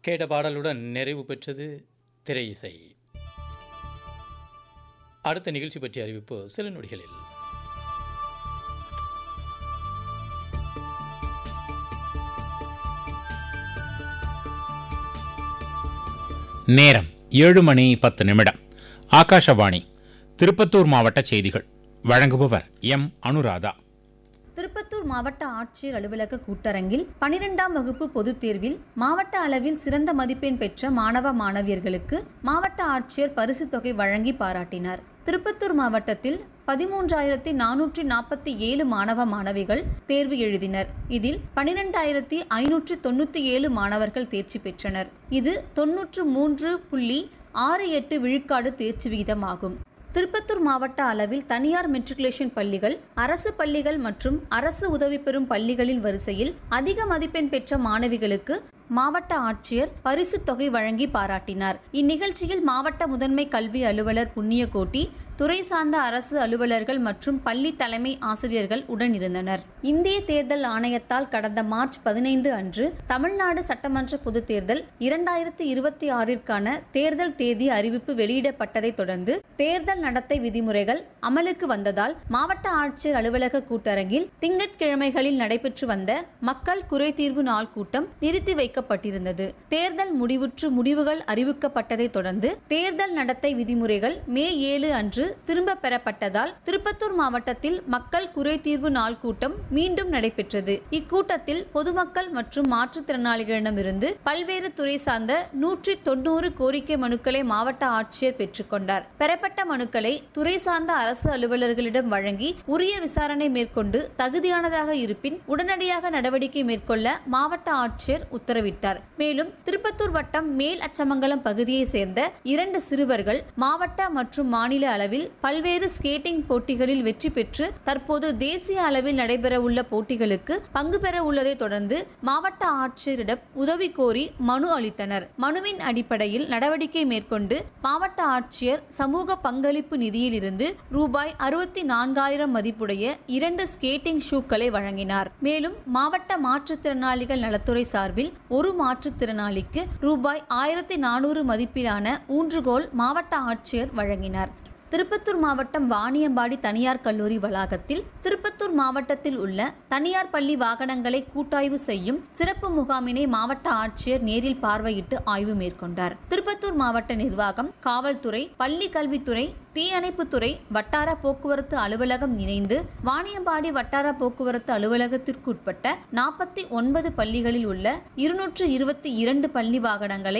கேட்ட பாடலுடன் நிறைவு பெற்றது திரை இசை. அடுத்த நிகழ்ச்சி பற்றிய அறிவிப்பு சில நொடிகளில். நேரம் 7:10. ஆகாஷவாணி திருப்பத்தூர் மாவட்ட செய்திகள். வழங்குபவர் எம். அனுராதா. திருப்பத்தூர் மாவட்ட ஆட்சியர் அலுவலக கூட்டரங்கில் 12ஆம் வகுப்பு பொதுத் தேர்வில் மாவட்ட அளவில் சிறந்த மதிப்பெண் பெற்ற மாணவ மாணவியர்களுக்கு மாவட்ட ஆட்சியர் பரிசுத் தொகை வழங்கி பாராட்டினார். திருப்பத்தூர் மாவட்டத்தில் 13,447 மாணவ மாணவிகள் தேர்வு எழுதினர். இதில் 12,597 மாணவர்கள் தேர்ச்சி பெற்றனர். இது 93.68 விழுக்காடு தேர்ச்சி விகிதமாகும். திருப்பத்தூர் மாவட்ட அளவில் தனியார் மெட்ரிகுலேஷன் பள்ளிகள், அரசு பள்ளிகள் மற்றும் அரசு உதவி பெறும் பள்ளிகளின் வரிசையில் அதிக மதிப்பெண் பெற்ற மாணவிகளுக்கு மாவட்ட ஆட்சியர் பரிசுத் தொகை வழங்கி பாராட்டினார். இந்நிகழ்ச்சியில் மாவட்ட முதன்மை கல்வி அலுவலர் புண்ணியகோட்டி, துறை சார்ந்த அரசு அலுவலர்கள் மற்றும் பள்ளி தலைமை ஆசிரியர்கள் உடனிருந்தனர். இந்திய தேர்தல் ஆணையத்தால் கடந்த மார்ச் 15 அன்று தமிழ்நாடு சட்டமன்ற பொதுத் தேர்தல் 2026ற்கான தேர்தல் தேதி அறிவிப்பு வெளியிடப்பட்டதை தொடர்ந்து தேர்தல் நடத்தை விதிமுறைகள் அமலுக்கு வந்ததால் மாவட்ட ஆட்சியர் அலுவலக கூட்டரங்கில் திங்கட்கிழமைகளில் நடைபெற்று வந்த மக்கள் குறைதீர்வு நாள் கூட்டம் நிறுத்தி வைக்கப்பட்டிருந்தது. தேர்தல் முடிவுகள் அறிவிக்கப்பட்டதை தொடர்ந்து தேர்தல் நடத்தை விதிமுறைகள் மே 7 அன்று திரும்ப பெறப்பட்டதால் திருப்பத்தூர் மாவட்டத்தில் மக்கள் குறைதீர்வு நாள் கூட்டம் மீண்டும் நடைபெற்றது. இக்கூட்டத்தில் பொதுமக்கள் மற்றும் மாற்றுத்திறனாளிகளிடமிருந்து பல்வேறு துறை சார்ந்த 190 கோரிக்கை மனுக்களை மாவட்ட ஆட்சியர் பெற்றுக்கொண்டார். பெறப்பட்ட மனுக்களை துறை சார்ந்த அரசு அலுவலர்களிடம் வழங்கி உரிய விசாரணை மேற்கொண்டு தகுதியானதாக இருப்பின் உடனடியாக நடவடிக்கை மேற்கொள்ள மாவட்ட ஆட்சியர் உத்தரவிட்டார். மேலும் திருப்பத்தூர் வட்டம் மேல் அச்சமங்கலம் பகுதியை சேர்ந்த 2 சிறுவர்கள் மாவட்ட மற்றும் மாநில அளவில் பல்வேறு ஸ்கேட்டிங் போட்டிகளில் வெற்றி பெற்று தற்போது தேசிய அளவில் நடைபெற உள்ள போட்டிகளுக்கு பங்கு பெற உள்ளதை தொடர்ந்து மாவட்ட ஆட்சியரிடம் உதவி கோரி மனு அளித்தனர். மனுவின் அடிப்படையில் நடவடிக்கை மேற்கொண்டு மாவட்ட ஆட்சியர் சமூக பங்களிப்பு நிதியில் இருந்து ரூபாய் 64,000 மதிப்புடைய 2 ஸ்கேட்டிங் ஷூக்களை வழங்கினார். மேலும் மாவட்ட மாற்றுத்திறனாளிகள் நலத்துறை சார்பில் ஒரு மாற்றுத்திறனாளிக்கு ரூபாய் 1,400 மதிப்பிலான ஊன்றுகோல் மாவட்ட ஆட்சியர் வழங்கினார். திருப்பத்தூர் மாவட்டம் வாணியம்பாடி தனியார் கல்லூரி வளாகத்தில் திருப்பத்தூர் மாவட்டத்தில் உள்ள தனியார் பள்ளி வாகனங்களை கூட்டாய்வு செய்யும் சிறப்பு முகாமினை மாவட்ட ஆட்சியர் நேரில் பார்வையிட்டு ஆய்வு மேற்கொண்டார். திருப்பத்தூர் மாவட்ட நிர்வாகம், காவல்துறை, பள்ளி கல்வித்துறை, தீயணைப்புத்துறை, வட்டார போக்குவரத்து அலுவலகம் இணைந்து வாணியம்பாடி வட்டார போக்குவரத்து அலுவலகத்திற்குட்பட்ட 49 பள்ளிகளில் உள்ள 222 பள்ளி வாகனங்களை